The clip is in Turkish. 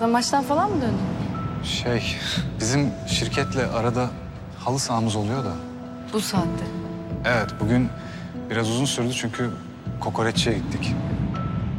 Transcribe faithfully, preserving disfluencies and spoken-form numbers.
Sen maçtan falan mı döndün? Şey, bizim şirketle arada halı sahamız oluyor da. Bu saatte. Evet, bugün biraz uzun sürdü çünkü kokoreççiye gittik.